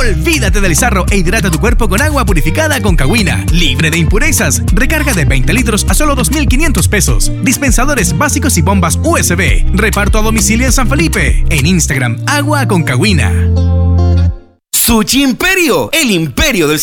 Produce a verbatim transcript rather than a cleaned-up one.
Olvídate del sarro e hidrata tu cuerpo con agua purificada con Cagüina, libre de impurezas. Recarga de veinte litros a solo dos mil quinientos pesos. Dispensadores básicos y bombas U S B. Reparto a domicilio en San Felipe. En Instagram, agua con Cagüina. Sushi Imperio, el imperio del